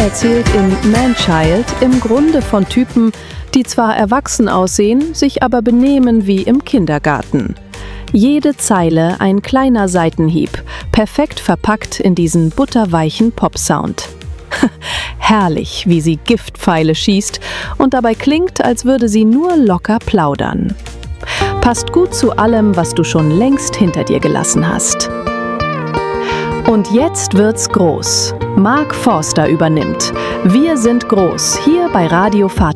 erzählt in Man-Child im Grunde von Typen, die zwar erwachsen aussehen, sich aber benehmen wie im Kindergarten. Jede Zeile ein kleiner Seitenhieb, perfekt verpackt in diesen butterweichen Popsound. Herrlich, wie sie Giftpfeile schießt und dabei klingt, als würde sie nur locker plaudern. Passt gut zu allem, was du schon längst hinter dir gelassen hast. Und jetzt wird's groß. Mark Forster übernimmt. Wir sind groß, hier bei Radio Vater.